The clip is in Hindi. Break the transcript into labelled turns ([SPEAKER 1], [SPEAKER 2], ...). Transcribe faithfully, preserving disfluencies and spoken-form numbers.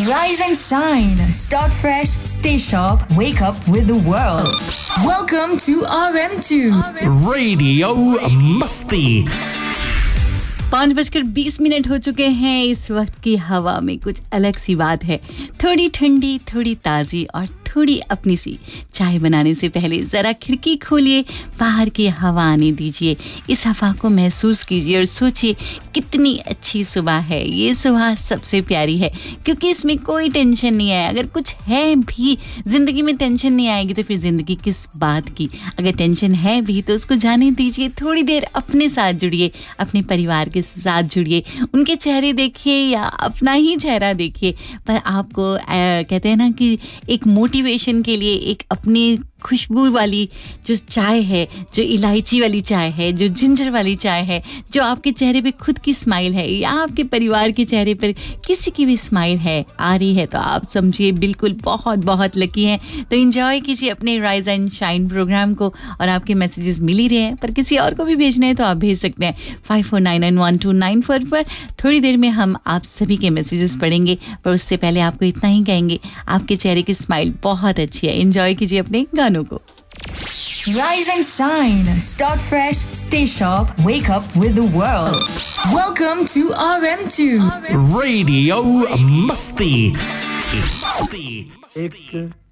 [SPEAKER 1] Rise and shine. Start fresh. Stay sharp. Wake up with the world. Welcome to R M two.
[SPEAKER 2] Radio Masti.
[SPEAKER 3] पाँच बजकर बीस मिनट हो चुके हैं। इस वक्त की हवा में कुछ अलग सी बात है, थोड़ी ठंडी, थोड़ी ताज़ी और थोड़ी अपनी सी। चाय बनाने से पहले ज़रा खिड़की खोलिए, बाहर की हवा आने दीजिए, इस हवा को महसूस कीजिए और सोचिए कितनी अच्छी सुबह है। ये सुबह सबसे प्यारी है क्योंकि इसमें कोई टेंशन नहीं है। अगर कुछ है भी ज़िंदगी में, टेंशन नहीं आएगी तो फिर ज़िंदगी किस बात की। अगर टेंशन है भी तो उसको जाने दीजिए। थोड़ी देर अपने साथ जुड़िए, अपने परिवार के साथ जुड़िए, उनके चेहरे देखिए या अपना ही चेहरा देखिए। पर आपको आ, कहते हैं ना कि एक मोटिवेशन के लिए एक अपनी खुशबू वाली जो चाय है, जो इलायची वाली चाय है, जो जिंजर वाली चाय है, जो आपके चेहरे पे खुद की स्माइल है या आपके परिवार के चेहरे पर किसी की भी स्माइल है आ रही है तो आप समझिए बिल्कुल बहुत बहुत लकी हैं। तो एंजॉय कीजिए अपने राइज एंड शाइन प्रोग्राम को। और आपके मैसेजेस मिल ही रहे हैं, पर किसी और को भी भेजने हैं तो आप भेज सकते हैं five four nine nine one two nine four पर। थोड़ी देर में हम आप सभी के मैसेजेस पढ़ेंगे, पर उससे पहले आपको इतना ही कहेंगे, आपके चेहरे की स्माइल बहुत अच्छी है। एंजॉय कीजिए अपने गानों को।
[SPEAKER 1] Rise and shine. Start fresh. Stay sharp. Wake up with the world. Welcome to R M two.
[SPEAKER 2] Radio Masti. Masti.
[SPEAKER 4] एक